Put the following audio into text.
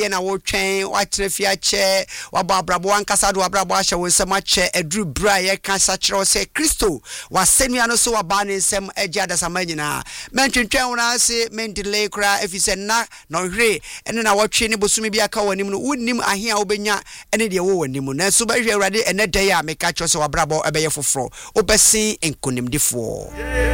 na wo twen wa trefia che wa babrabo ankasa do babrabo ahye wo nsem ache eduru bra ye ka sa kire se Kristo wa senua no so wa ba ne nsem agya dasama nyina mentwentwen wona ase mendelay kra efise na no hwe ene na wotwe ne bosumi bi aka wanim no wonnim ahia obenya ene de wo wanim na so ba hwe awrade ene dai a meka cho se wa brabo ebeye foforo obesi enkonimdifo